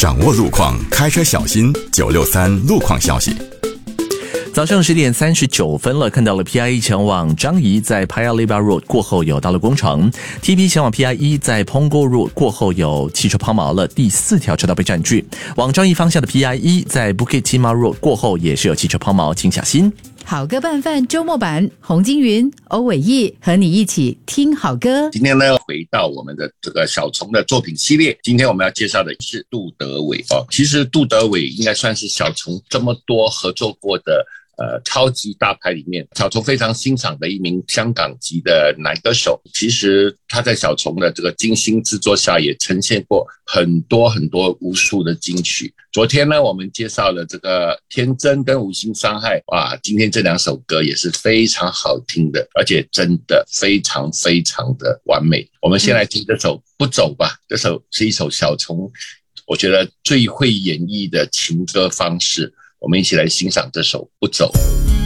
掌握路况，开车小心。963路况消息。 早上10点39分了，看到了 PIE 前往张仪在 Paya Lebar Road 过后有道路工程， TP 前往 PIE 在 Punggol Road 过后有汽车抛锚了，第4条车道被占据。往张仪方向的 PIE 在 Bukit Timah Road 过后也是有汽车抛锚，请小心。 好歌拌饭周末版，洪金云、欧伟毅和你一起听好歌。 今天呢，回到我们的这个小虫的作品系列，今天我们要介绍的是杜德伟哦。其实杜德伟应该算是小虫这么多合作过的超级大牌里面，小虫非常欣赏的一名香港籍的男歌手。其实他在小虫的这个精心制作下，也呈现过很多无数的金曲。昨天呢，我们介绍了这个天真跟无心伤害，哇，今天这2首歌也是非常好听的，而且真的非常的完美。我们先来听这首不走吧，这首是一首小虫我觉得最会演绎的情歌方式，我们一起来欣赏这首不走。